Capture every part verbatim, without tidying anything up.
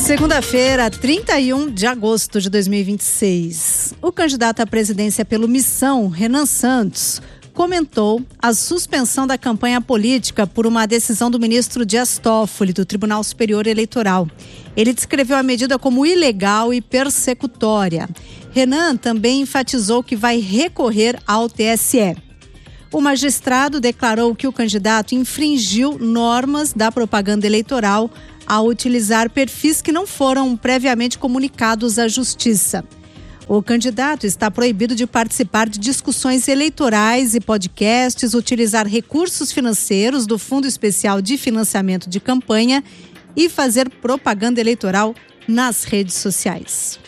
Segunda-feira, trinta e um de agosto de dois mil e vinte e seis. O candidato à presidência pelo Missão, Renan Santos, comentou a suspensão da campanha política por uma decisão do ministro Dias Toffoli, do Tribunal Superior Eleitoral. Ele descreveu a medida como ilegal e persecutória. Renan também enfatizou que vai recorrer ao T S E. O magistrado declarou que o candidato infringiu normas da propaganda eleitoral ao utilizar perfis que não foram previamente comunicados à Justiça. O candidato está proibido de participar de discussões eleitorais e podcasts, utilizar recursos financeiros do Fundo Especial de Financiamento de Campanha e fazer propaganda eleitoral nas redes sociais.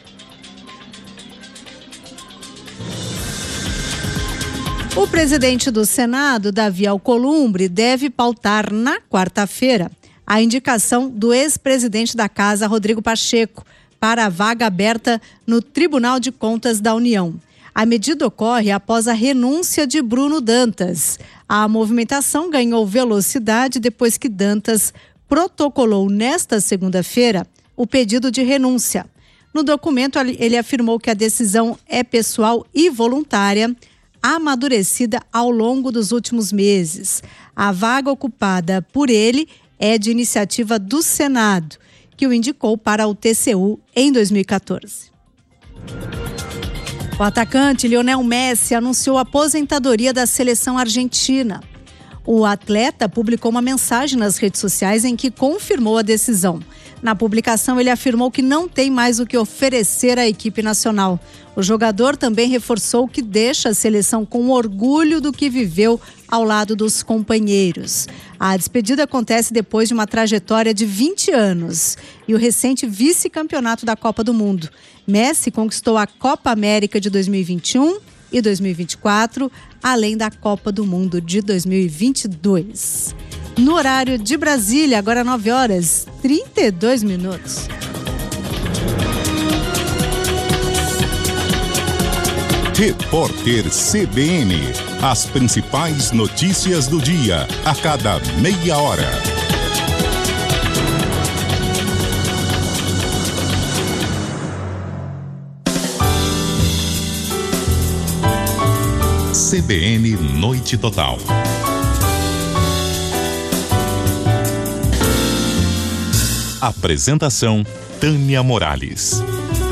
O presidente do Senado, Davi Alcolumbre, deve pautar na quarta-feira a indicação do ex-presidente da Casa, Rodrigo Pacheco, para a vaga aberta no Tribunal de Contas da União. A medida ocorre após a renúncia de Bruno Dantas. A movimentação ganhou velocidade depois que Dantas protocolou nesta segunda-feira o pedido de renúncia. No documento, ele afirmou que a decisão é pessoal e voluntária, amadurecida ao longo dos últimos meses. A vaga ocupada por ele é de iniciativa do Senado, que o indicou para o T C U em dois mil e quatorze. O atacante Lionel Messi anunciou a aposentadoria da seleção argentina. O atleta publicou uma mensagem nas redes sociais em que confirmou a decisão. Na publicação, ele afirmou que não tem mais o que oferecer à equipe nacional. O jogador também reforçou que deixa a seleção com orgulho do que viveu ao lado dos companheiros. A despedida acontece depois de uma trajetória de vinte anos e o recente vice-campeonato da Copa do Mundo. Messi conquistou a Copa América de dois mil e vinte e um e dois mil e vinte e quatro, além da Copa do Mundo de dois mil e vinte e dois. No horário de Brasília, agora nove horas e trinta e dois minutos. Repórter C B N. As principais notícias do dia, a cada meia hora. C B N Noite Total. Apresentação: Tânia Morales.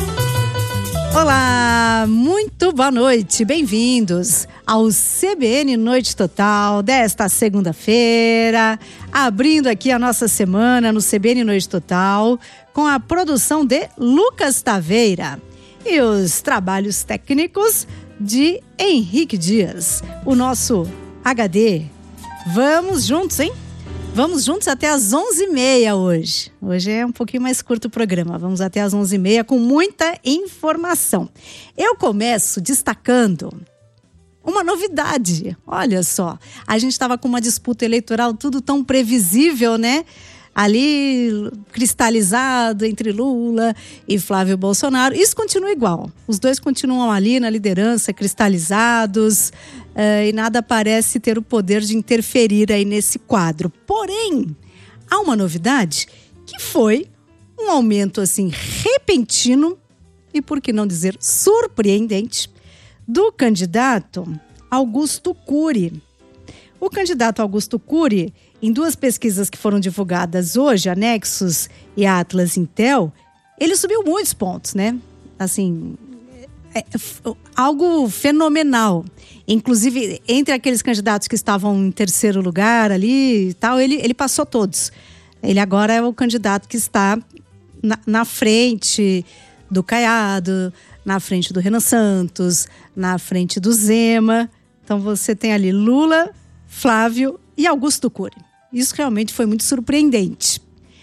Olá, muito boa noite, bem-vindos ao C B N Noite Total desta segunda-feira, abrindo aqui a nossa semana no C B N Noite Total com a produção de Lucas Taveira e os trabalhos técnicos de Henrique Dias, o nosso H D. Vamos juntos, hein? Vamos juntos até às onze e meia hoje. Hoje é um pouquinho mais curto o programa. Vamos até às onze e meia com muita informação. Eu começo destacando uma novidade. Olha só, a gente estava com uma disputa eleitoral tudo tão previsível, né? Ali cristalizado entre Lula e Flávio Bolsonaro. Isso continua igual. Os dois continuam ali na liderança, cristalizados, uh, e nada parece ter o poder de interferir aí nesse quadro. Porém, há uma novidade que foi um aumento assim repentino e, por que não dizer, surpreendente, do candidato Augusto Cury. O candidato Augusto Cury, em duas pesquisas que foram divulgadas hoje, a Nexus e a Atlas Intel, ele subiu muitos pontos, né? Assim, é, é, algo fenomenal. Inclusive, entre aqueles candidatos que estavam em terceiro lugar ali e tal, ele, ele passou todos. Ele agora é o candidato que está na, na frente do Caiado, na frente do Renan Santos, na frente do Zema. Então você tem ali Lula, Flávio e Augusto Cury. Isso realmente foi muito surpreendente.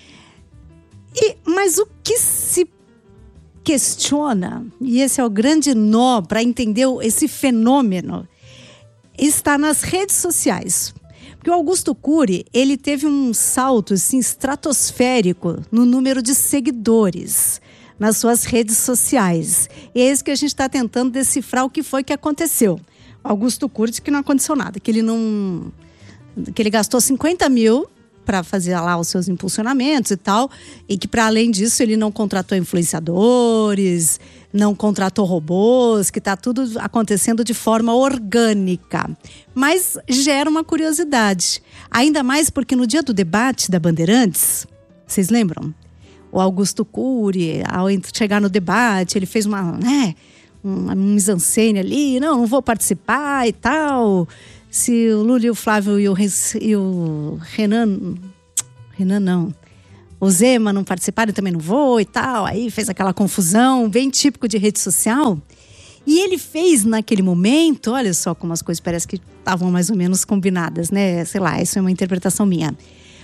E, mas o que se questiona, e esse é o grande nó para entender esse fenômeno, está nas redes sociais. Porque o Augusto Cury, ele teve um salto assim, estratosférico no número de seguidores nas suas redes sociais. E é isso que a gente está tentando decifrar o que foi que aconteceu. Augusto Cury disse que não aconteceu nada, que ele não, que ele gastou cinquenta mil para fazer lá os seus impulsionamentos e tal, e que para além disso ele não contratou influenciadores, não contratou robôs, que está tudo acontecendo de forma orgânica. Mas gera uma curiosidade, ainda mais porque no dia do debate da Bandeirantes, vocês lembram? O Augusto Cury, ao chegar no debate, ele fez uma, né, uma mise-en-scène ali, não, não vou participar e tal. Se o Lula e o Flávio e o, e o Renan, Renan não, o Zema não participarem, também não vou e tal. Aí fez aquela confusão, bem típico de rede social. E ele fez naquele momento, olha só como as coisas parecem que estavam mais ou menos combinadas, né? Sei lá, isso é uma interpretação minha.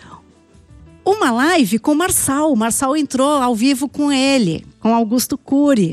Uma live com o Marçal. O Marçal entrou ao vivo com ele, com Augusto Cury.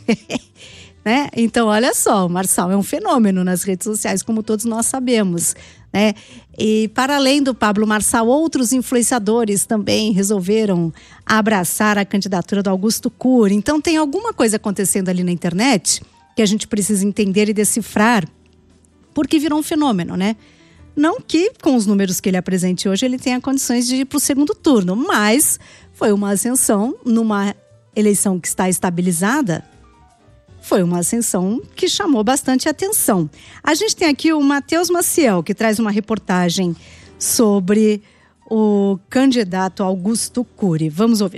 Né? Então, olha só, o Marçal é um fenômeno nas redes sociais, como todos nós sabemos, né? E para além do Pablo Marçal, outros influenciadores também resolveram abraçar a candidatura do Augusto Cury. Então, tem alguma coisa acontecendo ali na internet que a gente precisa entender e decifrar, porque virou um fenômeno, né? Não que, com os números que ele apresente hoje, ele tenha condições de ir para o segundo turno, mas foi uma ascensão numa eleição que está estabilizada. Foi uma ascensão que chamou bastante atenção. A gente tem aqui o Matheus Maciel, que traz uma reportagem sobre o candidato Augusto Cury. Vamos ouvir.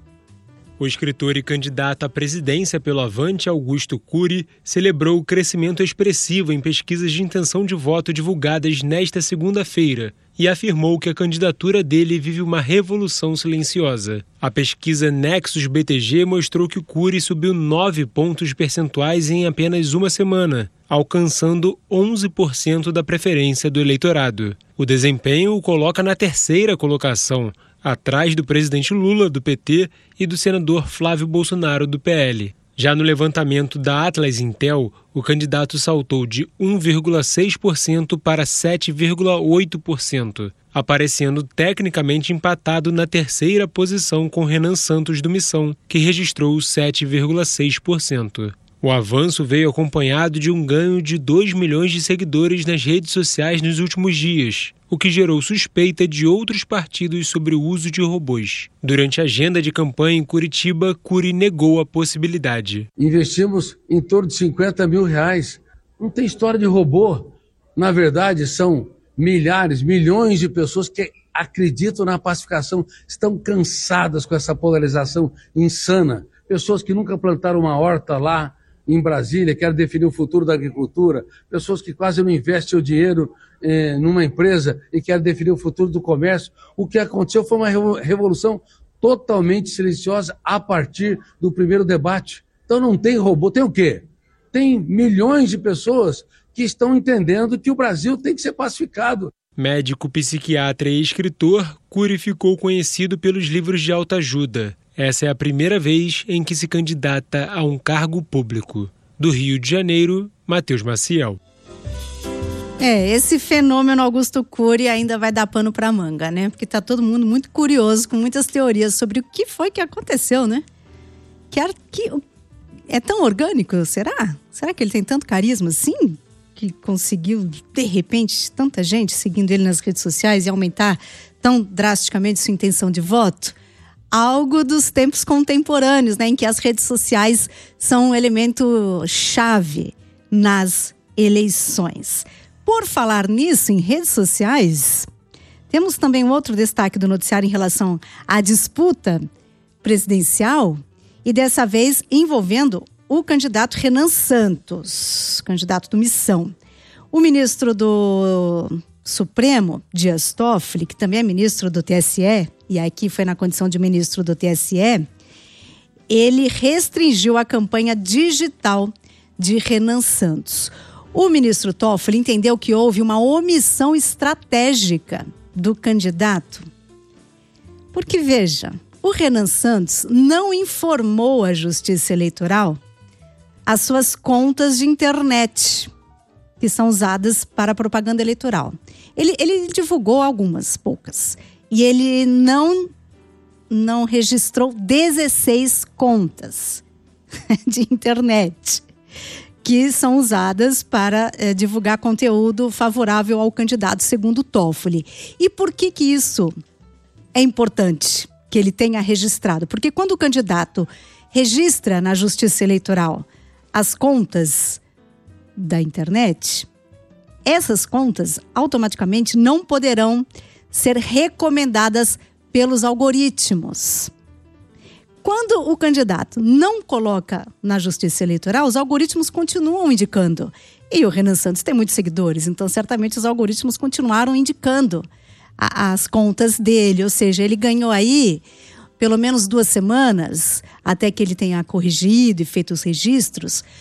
O escritor e candidato à presidência pelo Avante, Augusto Cury, celebrou o crescimento expressivo em pesquisas de intenção de voto divulgadas nesta segunda-feira e afirmou que a candidatura dele vive uma revolução silenciosa. A pesquisa Nexus B T G mostrou que o Cury subiu nove pontos percentuais em apenas uma semana, alcançando onze por cento da preferência do eleitorado. O desempenho o coloca na terceira colocação, atrás do presidente Lula, do P T, e do senador Flávio Bolsonaro, do P L. Já no levantamento da Atlas Intel, o candidato saltou de um vírgula seis por cento para sete vírgula oito por cento, aparecendo tecnicamente empatado na terceira posição com Renan Santos do Missão, que registrou sete vírgula seis por cento. O avanço veio acompanhado de um ganho de dois milhões de seguidores nas redes sociais nos últimos dias, o que gerou suspeita de outros partidos sobre o uso de robôs. Durante a agenda de campanha em Curitiba, Cury negou a possibilidade. Investimos em torno de cinquenta mil reais. Não tem história de robô. Na verdade, são milhares, milhões de pessoas que acreditam na pacificação, estão cansadas com essa polarização insana. Pessoas que nunca plantaram uma horta lá em Brasília, querem definir o futuro da agricultura, pessoas que quase não investem o dinheiro eh, numa empresa e querem definir o futuro do comércio. O que aconteceu foi uma revolução totalmente silenciosa a partir do primeiro debate. Então não tem robô, tem o quê? Tem milhões de pessoas que estão entendendo que o Brasil tem que ser pacificado. Médico, psiquiatra e escritor, Cury ficou conhecido pelos livros de autoajuda. Essa é a primeira vez em que se candidata a um cargo público. Do Rio de Janeiro, Matheus Maciel. É, esse fenômeno Augusto Cury ainda vai dar pano para manga, né? Porque tá todo mundo muito curioso, com muitas teorias sobre o que foi que aconteceu, né? Que é, que é tão orgânico, será? Será que ele tem tanto carisma assim? Que conseguiu, de repente, tanta gente seguindo ele nas redes sociais e aumentar tão drasticamente sua intenção de voto? Algo dos tempos contemporâneos, né, em que as redes sociais são um elemento chave nas eleições. Por falar nisso, em redes sociais, temos também um outro destaque do noticiário em relação à disputa presidencial, e dessa vez envolvendo o candidato Renan Santos, candidato do Missão. O ministro do Supremo, Dias Toffoli, que também é ministro do T S E, e aqui foi na condição de ministro do T S E, ele restringiu a campanha digital de Renan Santos. O ministro Toffoli entendeu que houve uma omissão estratégica do candidato. Porque, veja, o Renan Santos não informou a Justiça Eleitoral as suas contas de internet, que são usadas para propaganda eleitoral. Ele, ele divulgou algumas, poucas. E ele não, não registrou dezesseis contas de internet que são usadas para é, divulgar conteúdo favorável ao candidato, segundo Toffoli. E por que que isso é importante que ele tenha registrado? Porque quando o candidato registra na Justiça Eleitoral as contas da internet, essas contas automaticamente não poderão ser recomendadas pelos algoritmos. Quando o candidato não coloca na Justiça Eleitoral, os algoritmos continuam indicando. E o Renan Santos tem muitos seguidores, então certamente os algoritmos continuaram indicando a, as contas dele. Ou seja, ele ganhou aí pelo menos duas semanas, até que ele tenha corrigido e feito os registros,